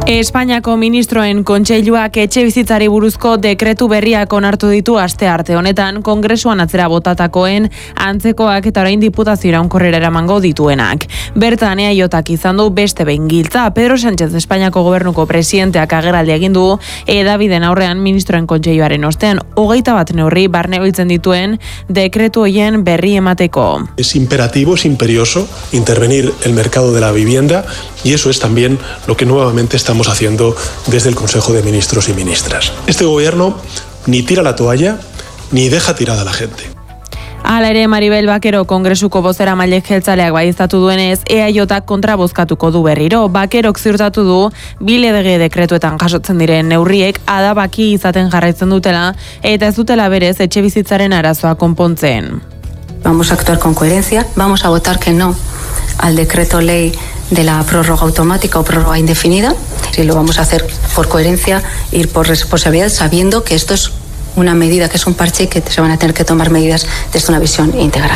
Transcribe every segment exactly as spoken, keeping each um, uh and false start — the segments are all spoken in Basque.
Espainiako ministroen kontseiluak etxe bizitzari buruzko dekretu berriak onartu ditu aste arte honetan kongresuan atzera botatakoen antzekoak eta orain diputazio iraunkorrera eramango dituenak. Bertan E A Jak izan du beste behin giltza. Pedro Sánchez Espainiako gobernuko presidenteak agerraldi egin du edabideen aurrean ministroen kontseiluaren ostean hogeita bat neurri barne biltzen dituen dekretu hoien berri emateko. Es imperativo, es imperioso intervenir el mercado de la vivienda y eso es también lo que nuevamente está estamos haciendo desde el Consejo de Ministros y Ministras. Este gobierno ni tira la toalla ni deja tirada a la gente. Hala ere, Maribel Bakero kongresuko bozeramaile jeltzaleak baieztatu duenez, E A Jak kontra bozkatuko du berriro. Bakerok ziurtatu du bi lege dekretuetan jasotzen diren neurriek adabaki izaten jarraitzen dutela eta ez dutela berez etxe bizitzaren arazoa konpontzen. Vamos a actuar con coherencia, vamos a votar que no al decreto ley de la prórroga automática o prórroga indefinida. Si lo vamos a hacer por coherencia, ir por responsabilidad, sabiendo que esto es una medida, que es un parche y que se van a tener que tomar medidas desde una visión integral.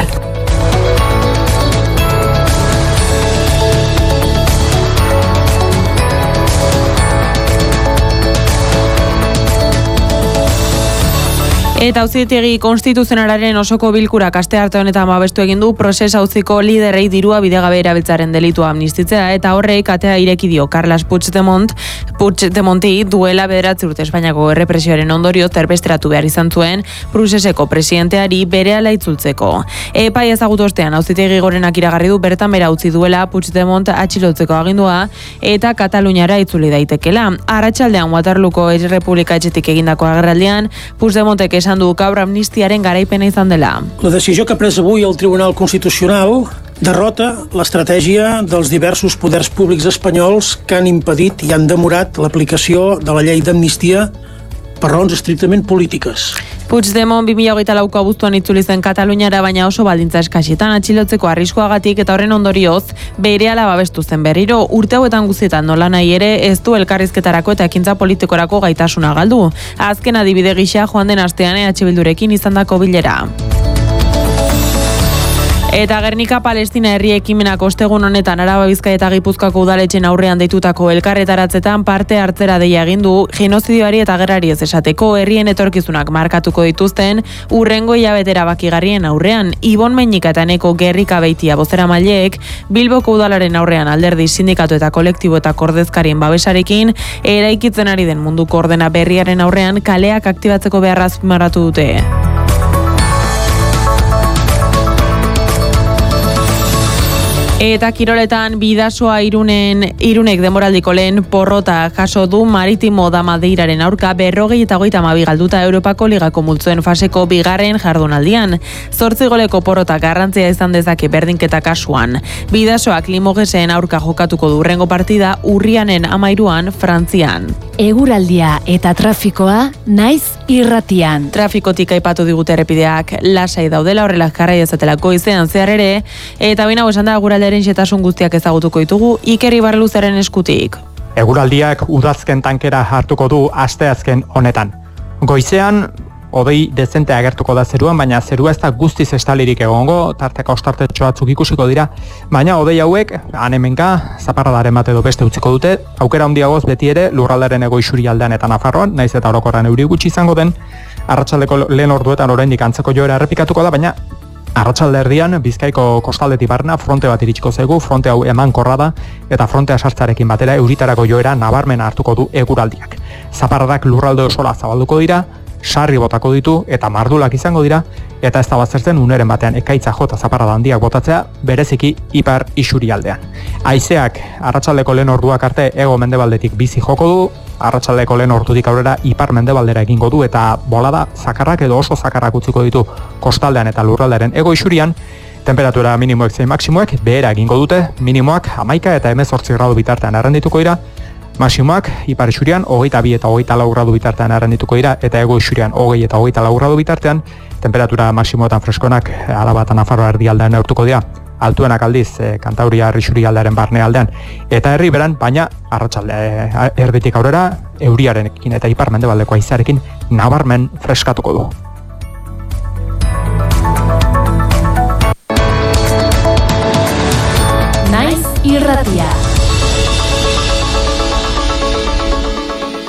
Eta auzitegi konstituzionalaren osoko bilkurak aste arte honetan babestu egin du prozes auziko liderrei dirua bidegabe erabiltzaren delitua amnistitzea eta horrek atea ireki dio Carles Puigdemont, Puigdemonti duela bederatzi urte Espainiako errepresioaren ondorio zerbesteratu behar izan zuen proceseko presidenteari berehala itzultzeko. Epai ezagutu ostean auzitegi gorenak iragarri du bertan bera utzi duela Puigdemont atxilotzeko agindua eta Kataluniara itzuli daitekela. Arratsaldean Waterlooko Errepublika etxetik egindako agerraldian Puigdemontek esan du gaur amnistiaren garaipena izan dela. La decisió que ha pres avui el Tribunal Constitucional derrota l'estratègia dels diversos poders públics espanyols que han impedit i han demorat l'aplicació de la llei d'amnistia per raons estrictament polítiques. Puigdemont bi mila hogeita lauko abuztuan itzuli zen Kataluniara, baina oso baldintza eskasietan atxilotzeko arriskuagatik eta horren ondorioz berehala babestu zen berriro. Urte hauetan guztietan nola nahi ere ez du elkarrizketarako eta ekintza politikorako gaitasuna galdu. Azken adibide gisa joan den astean E H Bildurekin izandako bilera. Eta Gernika Palestina herri ekimenak ostegun honetan Araba, Bizkaia eta Gipuzkoako udaletxen aurrean deitutako elkarretaratzetan parte hartzera deia egin du genozidioari eta gerrari ez esateko herrien etorkizunak markatuko dituzten urrengo hilabetera bakigarrien aurrean. Ibon Meinika eta Eneko Gerrika Beitia bozeramaileek Bilboko udalaren aurrean alderdi sindikatu eta kolektibo eta ordezkarien babesarekin eraikitzen ari den munduko ordena berriaren aurrean kaleak aktibatzeko beharra azpimarratu dute. Eta kiroletan Bidasoa Irunen Irunek denboraldiko lehen porrota jaso du Maritimo da Madeiraren aurka berrogei eta hogeita hamabi galduta Europako Ligako multzoen faseko bigarren jardunaldian. Zortzi goleko porrota garrantzia izan dezake berdinketa kasuan. Bidasoak Limogesen aurka jokatuko du hurrengo partida urrianen hamairuan Frantzian. Eguraldia eta trafikoa naiz irratian. Trafikotik aipatu digute errepideak lasai daudela, horrela jarrai dezatelako izean zehar ere, eta baina esan da eguraldiaren xetasun guztiak ezagutuko ditugu Iker Ibarluzaren eskutik. Eguraldiak udazken tankera hartuko du asteazken honetan. Goizean hodei dezente agertuko da zeruan, baina zerua ez da guztiz estalirik egongo, tarteka ostartetxo batzuk ikusiko dira, baina hodei hauek, hanemenka, zaparradaren bat edo beste utziko dute, aukera handiagoz beti ere lurraldaren ego isurialdean eta Nafarroan, naiz eta orokorran euri gutxi izango den, arratsaldeko lehen orduetan oraindik antzeko joera errepikatuko da, baina arratsalde erdian Bizkaiko kostaldetik barna fronte bat iritsiko zaigu, fronte hau emankorra da eta frontea sartzarekin batera euritarako joera nabarmena hartuko du eguraldiak. Zaparradak lurralde osora zabalduko dira, sarri botako ditu eta mardulak izango dira, eta ez da baztertzen uneren batean ekaitza jota zaparrada handiak botatzea, bereziki ipar isurialdean. Haizeak arratsaldeko lehen orduak arte hego mendebaldetik bizi joko du, arratsaldeko lehen ordutik aurrera ipar mendebaldera egingo du eta bolada zakarrak edo oso zakarrak utziko ditu kostaldean eta lurraldearen hego isurian. Temperatura minimoek zein maksimoek behera egingo dute, minimoak hamaika eta hemezortzi gradu bitartean errendituko dira, maximoak ipar isurian hogeita bi eta hogeita lau gradu bitartean errendituko dira eta hego isurian hogei eta hogeita lau gradu bitartean, temperatura maximoetan freskonak Araba eta Nafarroa erdialdean neurtuko dira. Altuenak aldiz e, Kantauria isurialdearen barne aldean eta herri beran, baina arratsalde e, erditik aurrera euriarekin eta ipar mendebaldeko haizearekin nabarmen freskatuko du. Naiz irratia.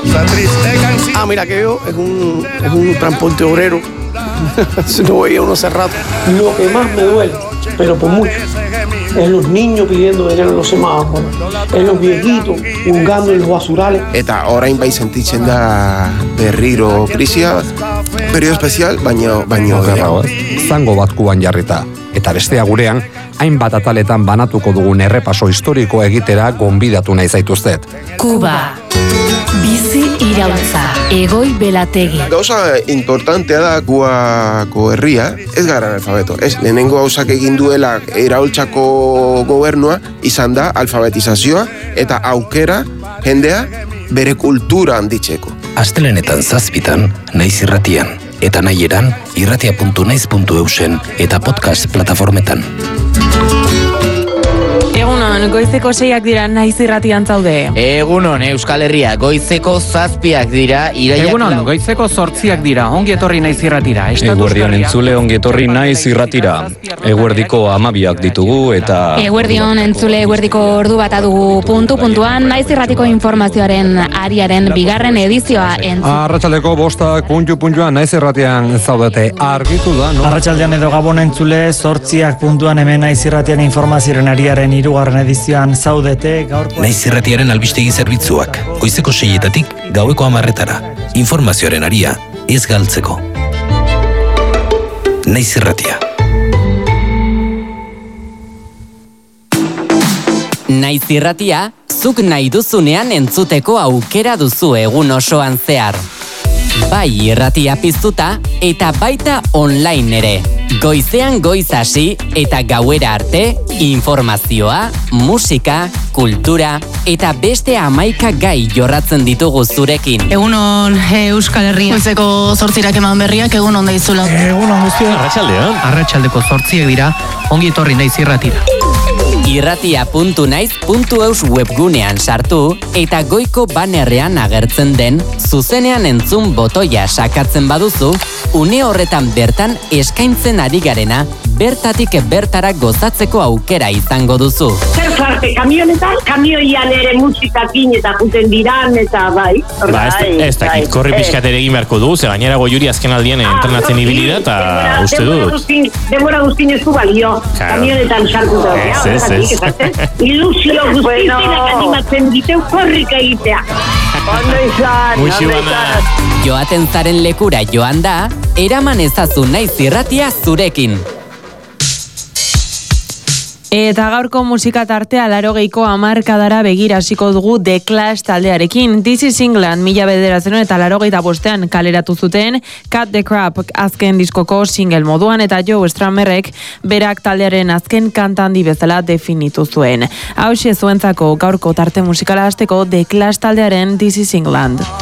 Ah, mira, aquello es un, es un transporte obrero. Si no veía uno hace rato. Lo que más me duele, pero por mucho, es los niños pidiendo dinero en los semáforos, es los viejitos jugando en los basurales. Eta orain bai sentitzen da berriro krisia, periodo espezial, baino baino gehiago. Zango bat kuban jarrita. Eta bestea gurean, hainbat ataletan banatuko dugun errepaso historikoa egitera gonbidatu nahi zaituztet. Kuba. Bizi irautza. Egoi Belategi. Gauza importantea da guako herria, ez gara analfabeto. Ez, lehenengo gauzak egin duela iraultzako gobernua, izan da alfabetizazioa eta aukera jendea bere kultura handitzeko. Astelenetan zazpitan, naiz irratian. Eta nahi eran, irratia puntu naiz puntu eusen eta podcast plataformetan. Egunon, goizeko seiak dira naiz irratian zaude. Egunon, Euskal Herria, goizeko zazpiak dira iraiak. Egunon, lau... goizeko zortziak dira, ongi etorri naiz irratira. Eguerdion entzule ongi etorri naiz irratira. Eguerdiko amabiak ditugu eta... Eguerdion entzule eguerdiko ordu bat adugu puntu puntuan naiz irratiko informazioaren ariaren bigarren edizioa entzule. Arratsaldeko bostak puntu puntuan naiz irratian zaudete argitu da, no? Arratsaldean edo gabon entzule zortziak puntuan hemen naiz irratian informazioaren ariaren hirugarren edizioan zaudete gaurko... Naiz irratiaren albistegi zerbitzuak, goizeko seietatik gaueko hamarretara. Informazioaren aria ez galtzeko. Naiz irratia. Naiz irratia, zuk nahi duzunean entzuteko aukera duzu egun osoan zehar. Bai irratia piztuta eta baita online ere. Goizean goiz hasi eta gauera arte, informazioa, musika, kultura eta beste hamaika gai jorratzen ditugu zurekin. Egunon Euskal Herria. Goizeko zortzirak eman berriak egunon daizula. Egunon guztia. Arratsaldean. Arratsaldeko zortziak dira, ongi etorri naiz irratira. Irratia puntu naiz puntu eus webgunean sartu eta goiko banerrean agertzen den zuzenean entzun botoia sakatzen baduzu, une horretan bertan eskaintzen ari garena bertatik bertara gozatzeko aukera izango duzu. Zer parte, kamionetan, kamioian ere musikakin eta juten diran eta bai. Ba, ez dakit, korri pixkat ere egin beharko du, ze gainera Goiuri azken aldian entrenatzen ibili da eta uste dut. Demora guztin ez du balio, kamionetan sartu da. Ez, ez, ez. Ilusio guztizenak animatzen diteu korrik egitea. Ondo izan, ondo izan. Joaten zaren lekura joan da, eraman ezazu naiz irratia zurekin. Eta gaurko musika tartea larogeiko hamarkadara begira hasiko dugu The Clash taldearekin. This is England, mila bederatzen eta larogeita bostean kaleratu zuten Cut the Crap azken diskoko single moduan eta Joe Strummerrek berak taldearen azken kantandi bezala definitu zuen. Hauxe zuentzako gaurko tarte musikala hasteko The Clash taldearen This is England.